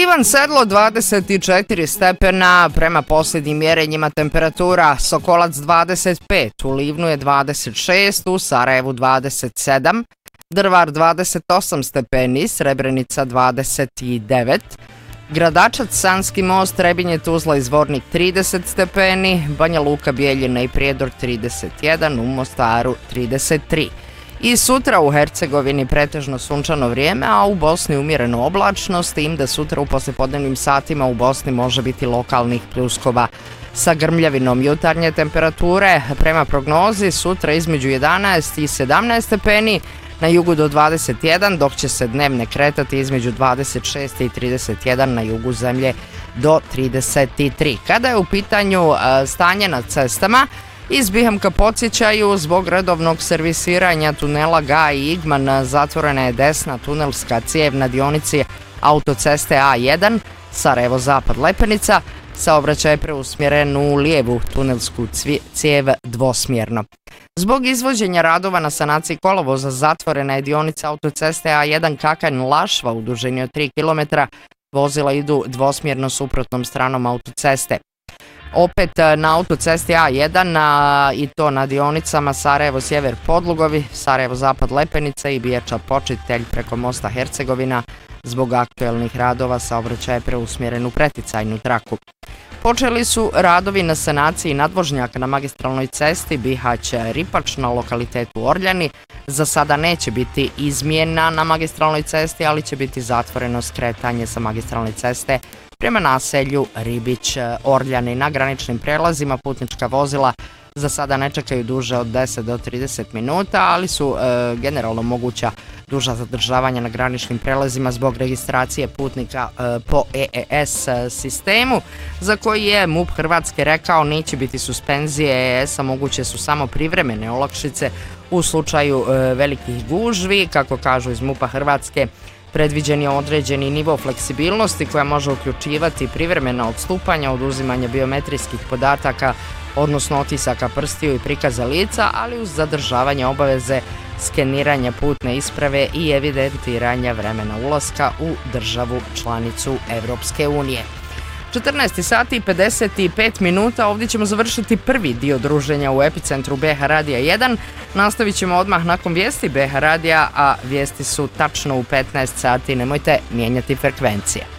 Ivan Sedlo 24 stepena, prema posljednjim mjerenjima temperatura. Sokolac 25, u Livnu je 26, u Sarajevu 27, Drvar 28 stepeni, Srebrenica 29, Gradačac, Sanski most, Trebinje, Tuzla i Zvornik 30 stepeni, Banja Luka, Bijeljina i Prijedor 31, u Mostaru 33. I sutra u Hercegovini pretežno sunčano vrijeme, a u Bosni umjereno oblačno, s tim da sutra u poslijepodnevnim satima u Bosni može biti lokalnih pljuskova sa grmljavinom. Jutarnje temperature prema prognozi sutra između 11 i 17 stepeni, na jugu do 21, dok će se dnevne kretati između 26 i 31, na jugu zemlje do 33. Kada je u pitanju stanje na cestama, iz BiH podsjećaju, zbog redovnog servisiranja tunela Gaj i Igman zatvorena je desna tunelska cijev na dionici autoceste A1 Sarajevo-Zapad Lepenica, saobraćaj je preusmjeren u lijevu tunelsku cijev dvosmjerno. Zbog izvođenja radova na sanaciji kolovoza zatvorena je dionica autoceste A1 Kakanj-Lašva u dužini od 3 km, vozila idu dvosmjerno suprotnom stranom autoceste. Opet na autocesti A1 i to na dionicama Sarajevo-Sjever Podlugovi, Sarajevo-Zapad Lepenica i Biječa Počitelj preko mosta Hercegovina, zbog aktuelnih radova saobraćaj je preusmjeren u preticajnu traku. Počeli su radovi na sanaciji nadvožnjaka na magistralnoj cesti Bihać-Ripač na lokalitetu Orljani. Za sada neće biti izmjena na magistralnoj cesti, ali će biti zatvoreno skretanje sa magistralne ceste prema naselju Ribić-Orljani. Na graničnim prelazima putnička vozila za sada ne čekaju duže od 10 do 30 minuta, ali su generalno moguća duža zadržavanja na graničnim prelazima zbog registracije putnika po EES sistemu, za koji je MUP Hrvatske rekao neće biti suspenzije EES-a, moguće su samo privremene olakšice u slučaju velikih gužvi. Kako kažu iz MUP-a Hrvatske, predviđen je određeni nivo fleksibilnosti koja može uključivati privremena odstupanja, oduzimanje biometrijskih podataka, odnosno otisaka prstiju i prikaza lica, ali uz zadržavanje obaveze skeniranja putne isprave i evidentiranja vremena ulaska u državu članicu Evropske unije. 14 sati i 55 minuta, ovdje ćemo završiti prvi dio druženja u epicentru BH Radija 1. Nastavit ćemo odmah nakon vijesti BH Radija, a vijesti su tačno u 15 sati, nemojte mijenjati frekvencije.